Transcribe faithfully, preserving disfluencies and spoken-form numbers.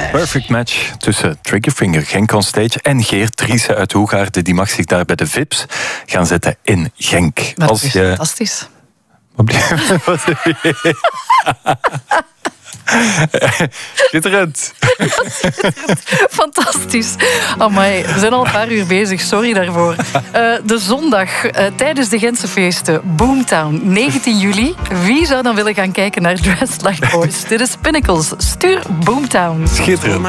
Perfect match tussen Triggerfinger, Genk on Stage en Geert Driessen uit Hoegaarden. Die mag zich daar bij de V I P's gaan zetten in Genk. Dat Als is je... fantastisch. Wat heb je? Schitterend. Fantastisch. Amai, we zijn al een paar uur bezig, sorry daarvoor. Uh, de zondag uh, tijdens de Gentse feesten, Boomtown, negentien juli. Wie zou dan willen gaan kijken naar Dressed Like Boys? Dit is Pinnacles. Stuur Boomtown. Schitterend.